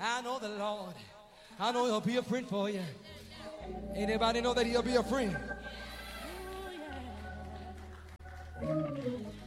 I know the Lord. I know he'll be a friend for you. Anybody know that he'll be a friend?